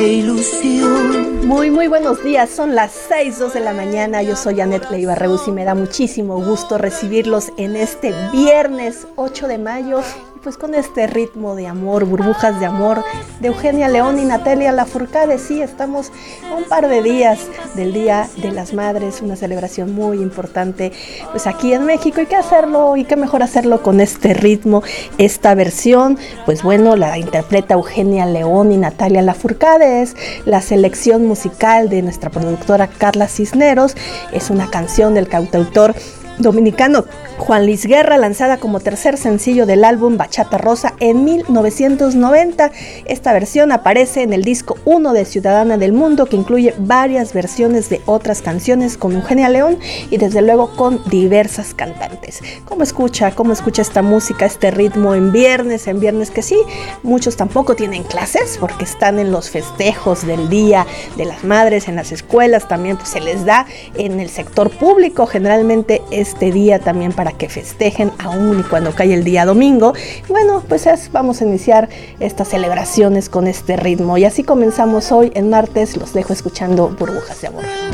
ilusión. Muy buenos días, son las 6:02 de la mañana. Yo soy Anet Leiva Reus y me da muchísimo gusto recibirlos en este viernes 8 de mayo. Pues con este ritmo de amor, burbujas de amor, de Eugenia León y Natalia Lafourcade. Sí, estamos a un par de días del Día de las Madres, una celebración muy importante pues aquí en México, y qué hacerlo, y qué mejor hacerlo con este ritmo. Esta versión, pues bueno, la interpreta Eugenia León y Natalia Lafourcade, es la selección musical de nuestra productora Carla Cisneros, es una canción del cantautor dominicano Juan Luis Guerra, lanzada como tercer sencillo del álbum Bachata Rosa en 1990. Esta versión aparece en el disco 1 de Ciudadana del Mundo, que incluye varias versiones de otras canciones con Eugenia León y desde luego con diversas cantantes. ¿Cómo escucha esta música, este ritmo en viernes que sí, muchos tampoco tienen clases porque están en los festejos del Día de las Madres, en las escuelas también pues se les da, en el sector público generalmente este día también para que festejen aún y cuando cae el día domingo. Bueno, pues vamos a iniciar estas celebraciones con este ritmo, y así comenzamos hoy en martes. Los dejo escuchando Burbujas de Amor.